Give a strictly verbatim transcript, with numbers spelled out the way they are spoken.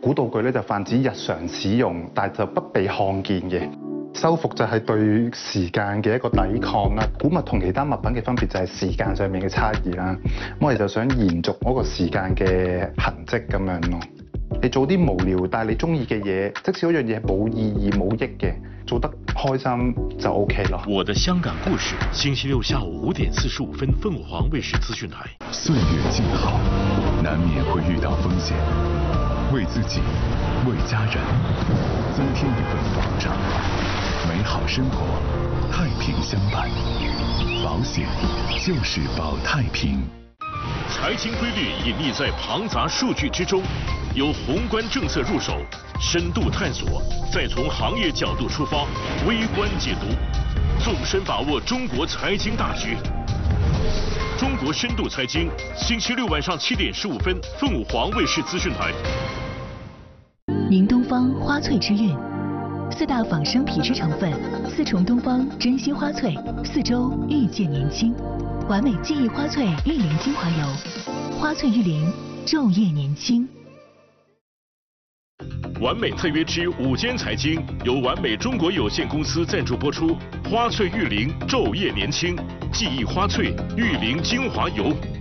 古道具咧就泛指日常使用，但係就不被看見嘅。修復就係對時間嘅一個抵抗啦。古物同其他物品嘅分別就係時間上面嘅差異啦。咁我哋就想延續嗰個時間嘅痕跡咁樣咯。你做啲無聊但係你中意嘅嘢，即使嗰樣嘢係冇意義冇益嘅，做得開心就 OK 咯。 我的香港故事，星期六下午五點四十五分，鳳凰衛視資訊台。 歲月靜好，難免會遇到風險，為自己，為家人，增添一份保障，美好生活，太平相伴。保險就是保太平。 財經規律隱匿在龐雜數據之中，由宏觀政策入手，深度探索，再從行業角度出發，微觀解讀，縱深把握中國財經大局。中國深度財經，星期六晚上七點十五分，鳳凰衛視資訊台。 迎東方花萃之韻，四大仿生皮質成分，四重東方珍稀花萃，四周遇見年輕，完美記憶花萃玉靈精華油，花萃玉靈，晝夜年輕。 完美特約之午間財經由完美中國有限公司贊助播出，花萃玉靈，晝夜年輕，記憶花萃玉靈精華油。